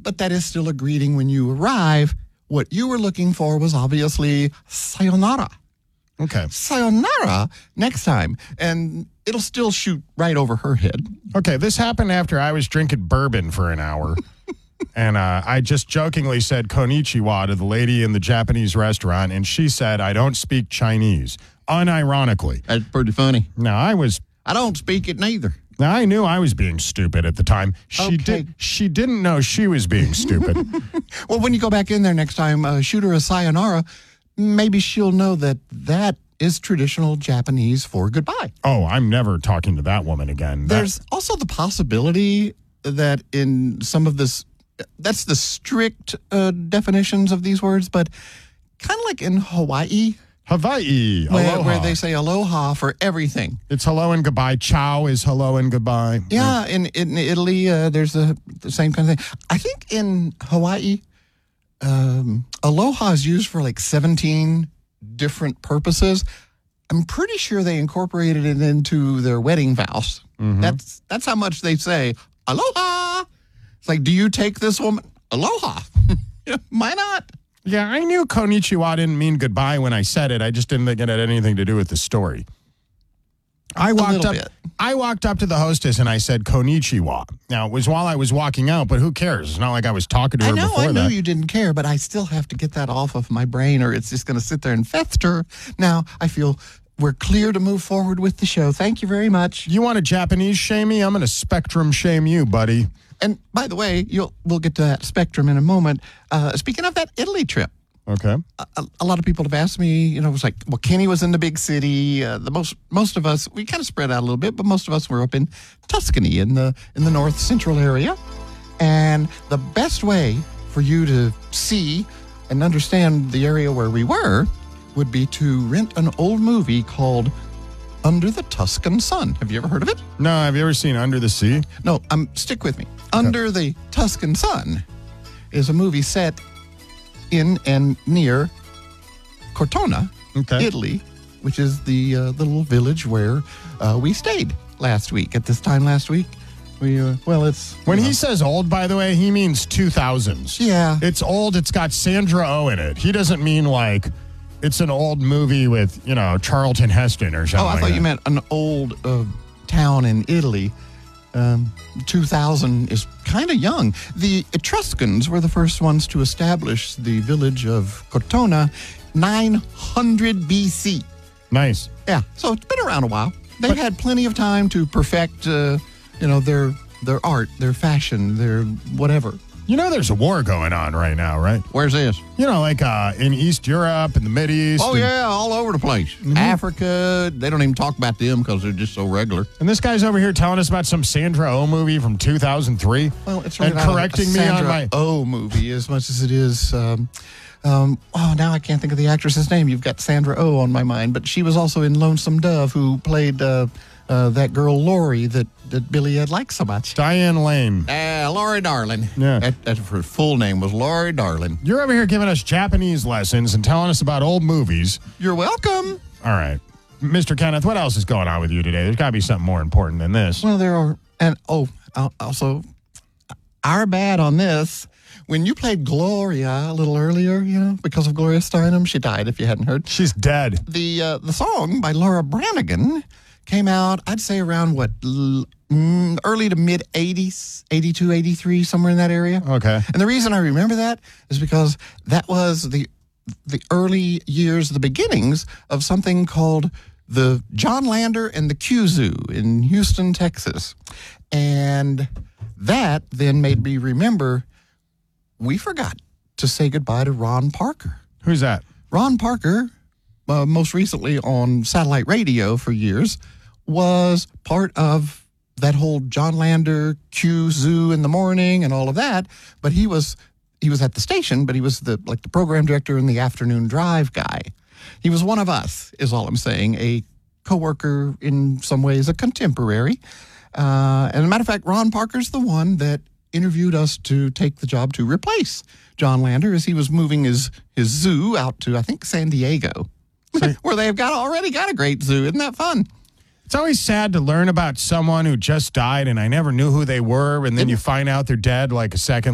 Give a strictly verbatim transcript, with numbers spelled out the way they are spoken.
but that is still a greeting when you arrive. What you were looking for was obviously sayonara. Okay. Sayonara next time. And it'll still shoot right over her head. Okay, this happened after I was drinking bourbon for an hour. And uh, I just jokingly said konnichiwa to the lady in the Japanese restaurant, and she said, I don't speak Chinese, unironically. That's pretty funny. Now, I was... I don't speak it neither. Now, I knew I was being stupid at the time. She Okay. did. She didn't know she was being stupid. Well, when you go back in there next time, uh, shoot her a sayonara. Maybe she'll know that that is traditional Japanese for goodbye. Oh, I'm never talking to that woman again. That- There's also the possibility that in some of this, that's the strict uh, definitions of these words, but kind of like in Hawaii, Hawaii. where, Aloha. where they say aloha for everything. It's hello and goodbye. Ciao is hello and goodbye. Yeah, in, in Italy, uh, there's the, the same kind of thing. I think in Hawaii, um, aloha is used for like seventeen different purposes. I'm pretty sure they incorporated it into their wedding vows. Mm-hmm. That's that's how much they say aloha. It's like, do you take this woman? Aloha. Why not? Yeah, I knew konnichiwa didn't mean goodbye when I said it. I just didn't think it had anything to do with the story. I walked little up. bit. I walked up to the hostess and I said konnichiwa. Now it was while I was walking out, but who cares? It's not like I was talking to her I know, before I know that. you didn't care, but I still have to get that off of my brain, or it's just going to sit there and fester. Now I feel we're clear to move forward with the show. Thank you very much. You want to Japanese shame me? I'm going to spectrum shame you, buddy. And by the way, you'll we'll get to that spectrum in a moment. Uh, speaking of that Italy trip, Okay. a, a lot of people have asked me, you know, it was like, well, Kenny was in the big city. Uh, the most most of us, we kind of spread out a little bit, but most of us were up in Tuscany in the in the north central area. And the best way for you to see and understand the area where we were would be to rent an old movie called Under the Tuscan Sun. Have you ever heard of it? No, have you ever seen Under the Sea? No, um, stick with me. Under the Tuscan Sun is a movie set in and near Cortona, Okay. Italy, which is the, uh, the little village where uh, we stayed last week. At this time last week, we, uh, well, it's... When you he know, says old, by the way, he means two thousands. Yeah. It's old. It's got Sandra Oh in it. He doesn't mean like it's an old movie with, you know, Charlton Heston or something Oh, I like thought that. you meant an old uh, town in Italy. Um, two thousand is kind of young. The Etruscans were the first ones to establish the village of Cortona, nine hundred B C. Nice. Yeah, so it's been around a while. They've had plenty of time to perfect, uh, you know, their their art, their fashion, their whatever. You know there's a war going on right now, right? Where's this? You know, like uh, in East Europe and the Mideast. Oh, and, yeah, all over the place. Africa, they don't even talk about them because they're just so regular. And this guy's over here telling us about some Sandra Oh movie from two thousand three. Well, it's and really not correcting a me on Sandra my... Oh movie as much as it is. Um, um, oh, now I can't think of the actress's name. You've got Sandra Oh on my mind, but she was also in Lonesome Dove, who played uh, uh, that girl Lori that, that Billy had liked so much. Diane Lane. Uh, Lori Darling. Yeah. That, that her full name was Lori Darling. You're over here giving us Japanese lessons and telling us about old movies. You're welcome. All right. Mister Kenneth, what else is going on with you today? There's got to be something more important than this. Well, there are, and oh, uh, also, our bad on this. When you played Gloria a little earlier, you know, because of Gloria Steinem, she died, if you hadn't heard. She's dead. The uh, the song by Laura Branigan came out, I'd say around what, l- mm, early to mid eighties, eighty-two, eighty-three, somewhere in that area. Okay. And the reason I remember that is because that was the the early years, the beginnings of something called the John Lander and the Q Zoo in Houston, Texas. And that then made me remember we forgot to say goodbye to Ron Parker. Who's that? Ron Parker, uh, most recently on satellite radio for years, was part of that whole John Lander Q Zoo in the morning and all of that. But he was he was at the station, but he was the like the program director and the afternoon drive guy. He was one of us, is all I'm saying. A coworker, in some ways, a contemporary. Uh, and as a matter of fact, Ron Parker's the one that interviewed us to take the job to replace John Lander as he was moving his, his zoo out to, I think, San Diego, where they've got already got a great zoo. Isn't that fun? It's always sad to learn about someone who just died and I never knew who they were, and then you find out they're dead like a second